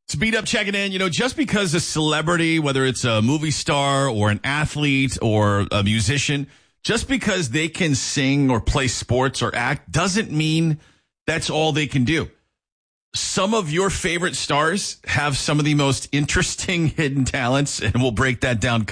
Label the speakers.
Speaker 1: Speed Up checking in. Just because a celebrity, whether it's a movie star or an athlete or a musician, just because they can sing or play sports or act doesn't mean that's all they can do. Some of your favorite stars have some of the most interesting hidden talents, and we'll break that down